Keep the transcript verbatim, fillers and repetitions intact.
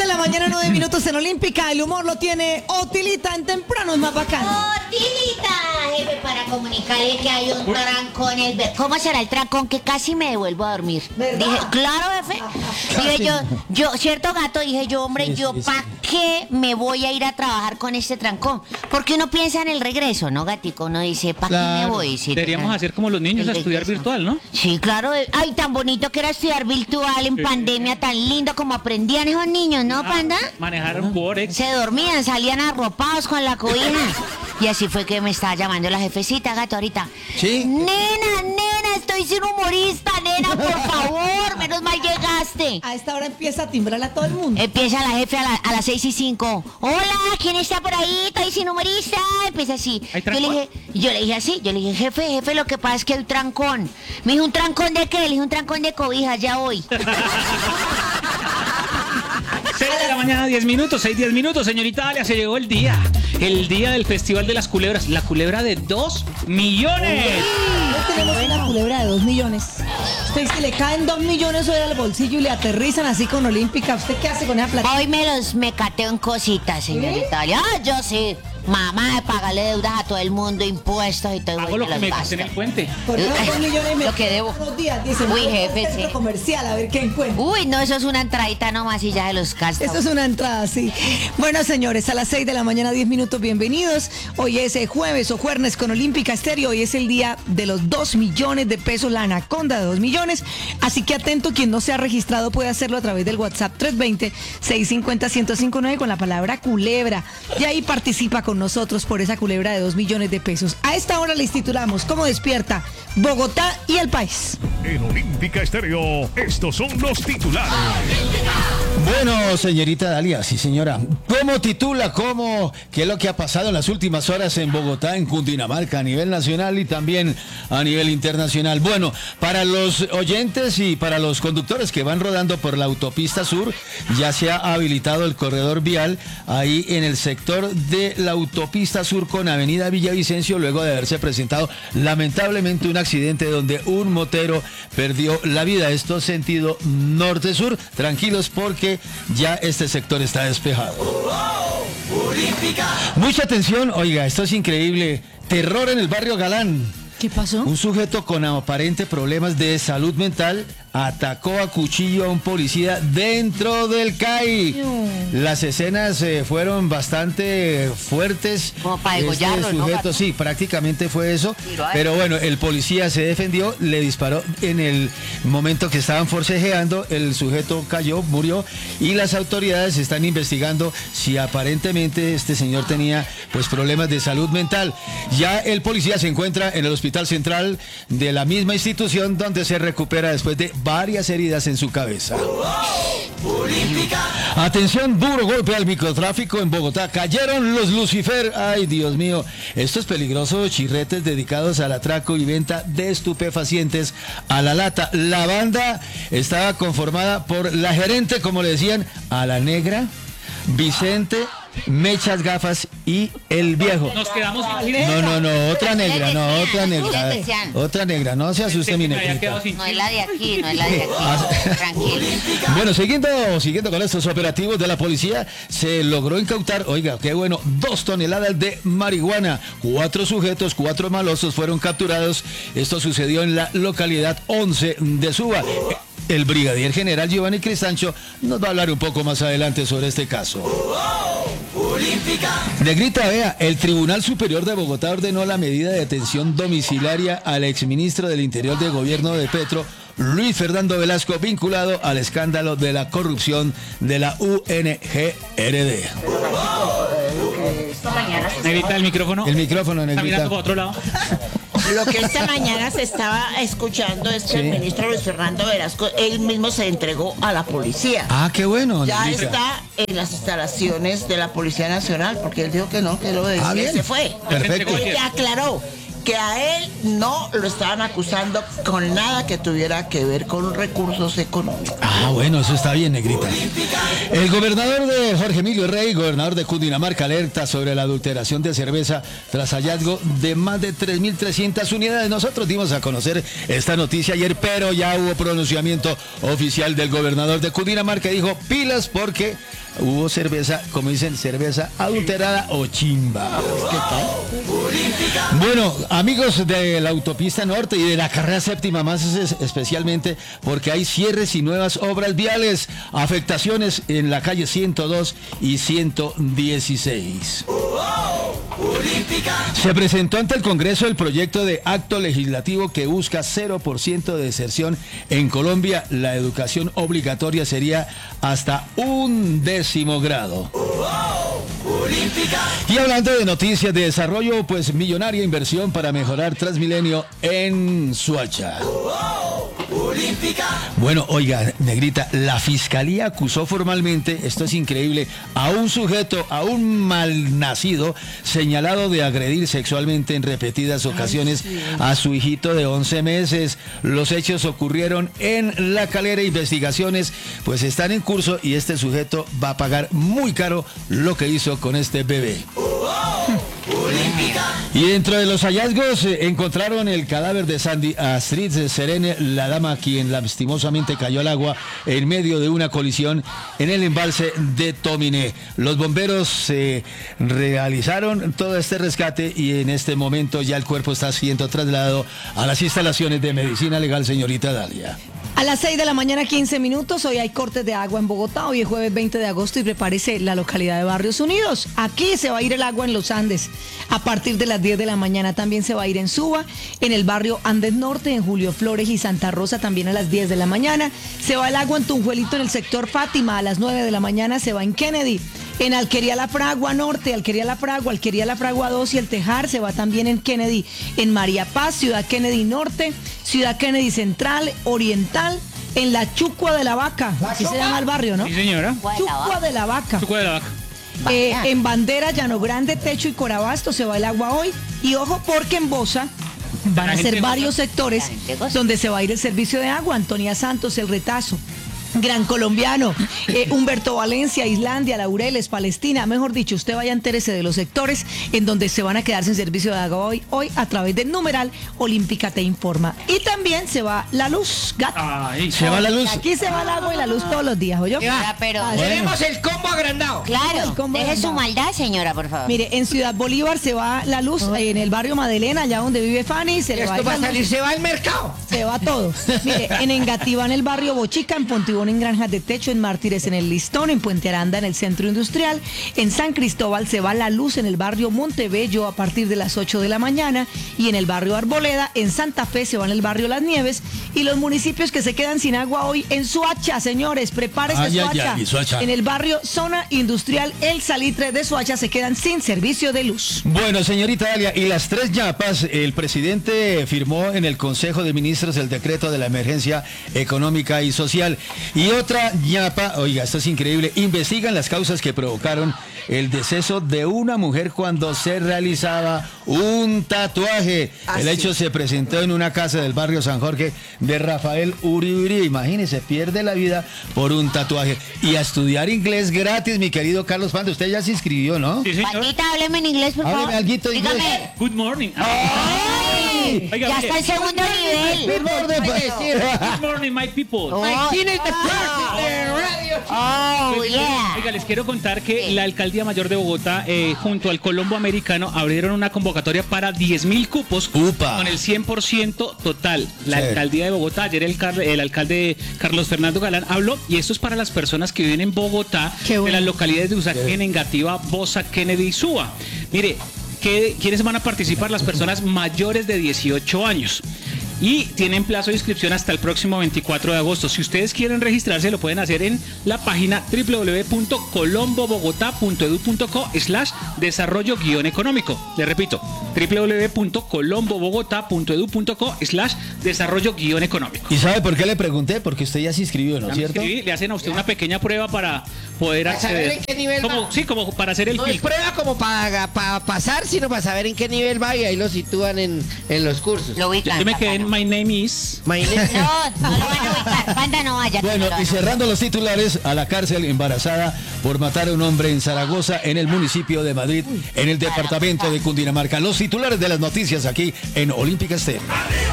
la mañana, nueve minutos en Olímpica. El humor lo tiene Otilita en Temprano, es más bacano. Otilita, jefe, para comunicarle que hay un trancón. El ver... ¿Cómo será el trancón? Que casi me devuelvo a dormir. ¿Verdad? Dije, claro, jefe. Dije yo, yo, cierto gato, dije yo, hombre, Sí, yo, sí, sí. ¿para qué me voy a ir a trabajar con este trancón? Porque uno piensa en el regreso, ¿no, gatico? Uno dice, ¿para qué me Claro. voy? Si Deberíamos hacer como los niños el a estudiar regreso. virtual, ¿no? Sí, claro. Ay, tan bonito que era estudiar virtual en pandemia, tan lindo como aprendían esos niños, ¿no, Panda? Manejar un Borex. Se dormían, salían arropados con la cobija. Y así fue que me estaba llamando la jefecita, gato, ahorita. Sí. Nena, nena, estoy sin humorista, nena, por favor, menos mal llegaste. A esta hora empieza a timbrar a todo el mundo. Empieza la jefe a, la- a las seis y cinco. Hola, ¿quién está por ahí? Estoy sin humorista. Empieza así. ¿Hay Yo le trancón? dije, yo le dije así, yo le dije, jefe, jefe, lo que pasa es que hay un trancón. Me dijo, ¿un trancón de qué? Le dije, un trancón de cobijas, ya voy. seis de la mañana, diez minutos, seis, diez minutos, señorita Dalia, se llegó el día. El día del Festival de las Culebras. La culebra de dos millones. Hoy tenemos una culebra de dos millones. Usted, si le caen dos millones hoy al bolsillo y le aterrizan así con Olímpica, ¿usted qué hace con esa plata? Hoy me los mecateo en cositas, señorita Dalia. Ah, yo sí. Mamá, de pagarle deudas a todo el mundo, impuestos y todo. Hago voy, lo que los me gasto. gasté en el puente. Por esos dos millones me Lo que debo. Unos días, dicen, Uy, voy a jefe, un centro sí. comercial a ver qué encuentro. Uy, no, eso es una entradita nomás y ya de los gastos. Esto es una entrada, sí. Bueno, señores, a las seis de la mañana, diez minutos, bienvenidos. Hoy es eh, jueves o jueves con Olímpica Estéreo. Hoy es el día de los dos millones de pesos, la anaconda de dos millones. Así que atento, quien no se ha registrado puede hacerlo a través del WhatsApp tres dos cero, seis cinco cero, uno cero cinco nueve con la palabra culebra. Y ahí participa con nosotros por esa culebra de dos millones de pesos. A esta hora les titulamos ¿Cómo despierta Bogotá y el país? En Olímpica Estéreo, estos son los titulares. Bueno, señorita Dalia, sí señora. ¿Cómo titula? ¿Cómo? ¿Qué es lo que ha pasado en las últimas horas en Bogotá, en Cundinamarca, a nivel nacional y también a nivel internacional? Bueno, para los oyentes y para los conductores que van rodando por la autopista sur, ya se ha habilitado el corredor vial ahí en el sector de la autopista sur con Avenida Villavicencio, luego de haberse presentado lamentablemente un accidente donde un motero perdió la vida. Esto sentido norte-sur. Tranquilos porque ya este sector está despejado. Mucha atención, oiga, esto es increíble. Terror en el barrio Galán. ¿Qué pasó? Un sujeto con aparente problemas de salud mental atacó a cuchillo a un policía dentro del C A I. Las escenas eh, fueron bastante fuertes. Como para degollarlo, Este ¿no, sujeto, gato? sí, prácticamente fue eso. Tiro a él. Pero bueno, el policía se defendió, le disparó en el momento que estaban forcejeando, el sujeto cayó, murió y las autoridades están investigando si aparentemente este señor tenía pues problemas de salud mental. Ya el policía se encuentra en el hospital central de la misma institución donde se recupera después de varias heridas en su cabeza. Atención, duro golpe al microtráfico en Bogotá. Cayeron los Lucifer. Ay, Dios mío. Estos peligrosos chirretes dedicados al atraco y venta de estupefacientes a la lata. La banda estaba conformada por la gerente, como le decían, a la negra, Vicente, Mechas Gafas y el viejo. Nos quedamos sin No, no, no, otra negra, no, otra negra. Decían. Otra negra, no se asuste, mi Me había negrita. quedado sin No es la de aquí, no es la de Ah, aquí. Tranquilo. Bueno, siguiendo, siguiendo con estos operativos de la policía, se logró incautar, oiga, qué bueno, dos toneladas de marihuana. Cuatro sujetos, cuatro malosos fueron capturados. Esto sucedió en la localidad once de Suba. El brigadier general Giovanni Cristancho nos va a hablar un poco más adelante sobre este caso. Negrita, vea, el Tribunal Superior de Bogotá ordenó la medida de detención domiciliaria al exministro del Interior del gobierno de Petro, Luis Fernando Velasco, vinculado al escándalo de la corrupción de la U N G R D. Negrita, el micrófono. El micrófono, Está negrita. mirando para otro lado. Lo que esta mañana se estaba escuchando es que Sí. el ministro Luis Fernando Velasco, él mismo se entregó a la policía. Ah, qué bueno, Ya negrita. está en las instalaciones de la Policía Nacional, porque él dijo que no, que lo decía Ah, y bien. se fue. Perfecto. Él ya aclaró que a él no lo estaban acusando con nada que tuviera que ver con recursos económicos. Ah, bueno, eso está bien, negrita. El gobernador de Jorge Emilio Rey, gobernador de Cundinamarca, alerta sobre la adulteración de cerveza tras hallazgo de más de tres mil trescientas unidades. Nosotros dimos a conocer esta noticia ayer, pero ya hubo pronunciamiento oficial del gobernador de Cundinamarca. Dijo pilas porque hubo cerveza, como dicen, cerveza adulterada o chimba. ¿Qué tal? Bueno, amigos de la autopista norte y de la carrera séptima más es- especialmente porque hay cierres y nuevas obras viales, afectaciones en la calle ciento dos y ciento dieciséis. Se presentó ante el Congreso el proyecto de acto legislativo que busca cero por ciento de deserción en Colombia. La educación obligatoria sería hasta un décimo grado. Y hablando de noticias de desarrollo, pues millonaria inversión para mejorar Transmilenio en Soacha. Bueno, oiga, negrita, la fiscalía acusó formalmente, esto es increíble, a un sujeto, a un malnacido, señalado de agredir sexualmente en repetidas ocasiones a su hijito de once meses. Los hechos ocurrieron en La Calera. Investigaciones pues están en curso y este sujeto va a pagar muy caro lo que hizo con este bebé. Y dentro de los hallazgos eh, encontraron el cadáver de Sandy Astrid Serene, la dama quien lastimosamente cayó al agua en medio de una colisión en el embalse de Tominé. Los bomberos eh, realizaron todo este rescate y en este momento ya el cuerpo está siendo trasladado a las instalaciones de medicina legal, señorita Dalia. A las seis de la mañana, quince minutos, hoy hay cortes de agua en Bogotá, hoy es jueves veinte de agosto y prepárese la localidad de Barrios Unidos. Aquí se va a ir el agua en los Andes a partir de las diez de la mañana, también se va a ir en Suba, en el barrio Andes Norte, en Julio Flores y Santa Rosa también a las diez de la mañana. Se va el agua en Tunjuelito en el sector Fátima, a las nueve de la mañana se va en Kennedy. En Alquería La Fragua Norte, Alquería La Fragua, Alquería La Fragua dos y El Tejar se va también en Kennedy, en María Paz, Ciudad Kennedy Norte, Ciudad Kennedy Central, Oriental, en la Chucua de la Vaca, así se llama el barrio, ¿no? Sí, señora. Chucua de la Vaca. Chucua de la vaca. Eh, en Bandera, Llano Grande, Techo y Corabasto se va el agua hoy. Y ojo porque en Bosa van La a gente ser goza. varios sectores La gente goza. donde se va a ir el servicio de agua. Antonia Santos, El Retazo, Gran Colombiano, eh, Humberto Valencia, Islandia, Laureles, Palestina. Mejor dicho, usted vaya a enterarse de los sectores en donde se van a quedar sin servicio de agua hoy, hoy a través del numeral Olímpica te informa. Y también se va la luz, gato. Ay, Se va la luz. Aquí se va el agua y la luz todos los días, ¿oyó? Ya, pero Ah, Tenemos el combo agrandado. claro, ¿Cómo deje su andaba? maldad, señora, por favor. Mire, en Ciudad Bolívar se va la luz, en el barrio Madelena, allá donde vive Fanny, se le va, Esto va a la salir, luz, se va al mercado. se va todo. Mire, en Engativá, en el barrio Bochica, en Pontibón, en Granjas de Techo, en Mártires, en el Listón, en Puente Aranda, en el Centro Industrial, en San Cristóbal se va la luz en el barrio Montebello a partir de las ocho de la mañana y en el barrio Arboleda, en Santa Fe se va en el barrio Las Nieves y los municipios que se quedan sin agua hoy en Soacha, señores, prepárese Ay, ay, Soacha. ay, Soacha. En el barrio Zona Industrial El Salitre de Soacha se quedan sin servicio de luz. Bueno, señorita Dalia, y las tres ñapas, el presidente firmó en el Consejo de Ministros el decreto de la emergencia económica y social. Y otra ñapa, oiga, esto es increíble, investigan las causas que provocaron el deceso de una mujer cuando se realizaba un tatuaje. Ah, el sí. hecho se presentó en una casa del barrio San Jorge de Rafael Uribe. Imagínese, pierde la vida por un tatuaje. Y a estudiar inglés gratis, mi querido Carlos Panda. Usted ya se inscribió, ¿no? sí, señor. Patita, hábleme en inglés, por Hábleme favor. alguito de inglés. Dígame. Good morning. Ay, Oiga, ya mire. está el segundo nivel. Good morning, my people. Oh, ¿Quién es the person de radio? oh, Pues, yeah. Oiga, les quiero contar que Sí. la Alcaldía Mayor de Bogotá, eh, junto al Colombo Americano, abrieron una convocatoria para diez mil cupos Upa. con el cien por ciento total. La Sí. Alcaldía de Bogotá, ayer el, car- el alcalde Carlos Fernando Galán habló, y esto es para las personas que viven en Bogotá, Qué bueno. de las localidades de Usaquén, Engativá, Bosa, Kennedy y Suba. Mire, ¿qué- ¿quiénes van a participar? Las personas mayores de dieciocho años. Y tienen plazo de inscripción hasta el próximo veinticuatro de agosto. Si ustedes quieren registrarse, lo pueden hacer en la página doble u doble u doble u punto colombobogotá punto edu punto co slash desarrollo guión económico. Le repito, doble u doble u doble u punto colombobogotá punto edu punto co slash desarrollo guión económico. ¿Y sabe por qué le pregunté? Porque usted ya se inscribió, ¿no es cierto? Sí, le hacen a usted una pequeña prueba para poder Para saber acceder. en qué nivel Como- va. sí, como para hacer el No es filtro. prueba como para, para pasar, sino para saber en qué nivel va y ahí lo sitúan en, en los cursos. Lo ubican. Yo me quedé en bacano. My Name Is. My name- No, no lo van a ubicar. Panda, no vaya. que no Bueno, lo van y a- cerrando los titulares, a la cárcel embarazada por matar a un hombre en Zaragoza, en el municipio de Madrid, en el departamento de Cundinamarca. Los titulares de las noticias aquí en Olímpica Estéreo.